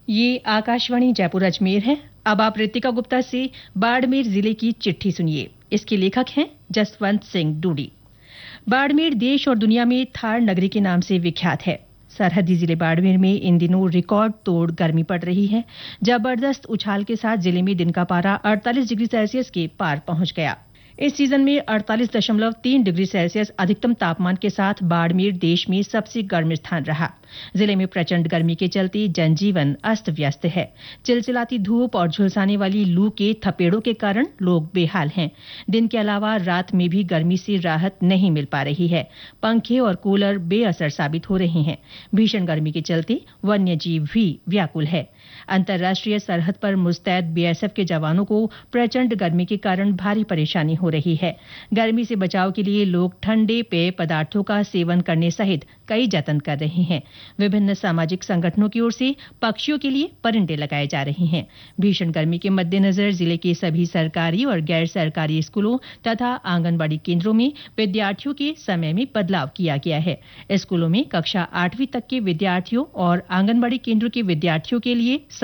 ये आकाशवाणी जयपुर अजमेर है। अब आप रितिका गुप्ता से बाड़मेर जिले की चिट्ठी सुनिए। इसके लेखक हैं जसवंत सिंह डूडी। बाड़मेर देश और दुनिया में थार नगरी के नाम से विख्यात है। सरहदी जिले बाड़मेर में इन दिनों रिकॉर्ड तोड़ गर्मी पड़ रही है। जबरदस्त उछाल के साथ जिले में दिन का पारा 48 डिग्री सेल्सियस के पार पहुंच गया। इस सीजन में 48.3 डिग्री सेल्सियस अधिकतम तापमान के साथ बाड़मेर देश में सबसे गर्म स्थान रहा। जिले में प्रचंड गर्मी के चलते जनजीवन अस्त व्यस्त है। चिलचिलाती धूप और झुलसाने वाली लू के थपेड़ों के कारण लोग बेहाल हैं। दिन के अलावा रात में भी गर्मी से राहत नहीं मिल पा रही है। पंखे और कूलर बेअसर साबित हो रहे हैं। भीषण गर्मी के चलते वन्य जीव भी व्याकुल है। अंतर्राष्ट्रीय सरहद पर मुस्तैद बीएसएफ के जवानों को प्रचंड गर्मी के कारण भारी परेशानी हो रही है। गर्मी से बचाव के लिए लोग ठंडे पेय पदार्थों का सेवन करने सहित कई जतन कर रहे हैं। विभिन्न सामाजिक संगठनों की ओर से पक्षियों के लिए परिंदे लगाए जा रहे हैं। भीषण गर्मी के मद्देनजर जिले के सभी सरकारी और गैर सरकारी स्कूलों तथा आंगनबाड़ी केंद्रों में विद्यार्थियों के समय में बदलाव किया गया है। स्कूलों में कक्षा 8वीं तक के विद्यार्थियों और आंगनबाड़ी केंद्रों के विद्यार्थियों के लिए